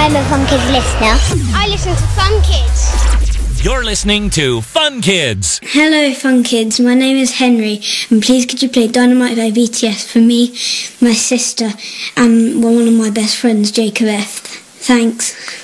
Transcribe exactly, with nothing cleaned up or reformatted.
I'm a Fun Kids listener. I listen to Fun Kids. You're listening to Fun Kids. Hello, Fun Kids. My name is Henry, and please could you play Dynamite by B T S for me, my sister, and one of my best friends, Jacob F. Thanks.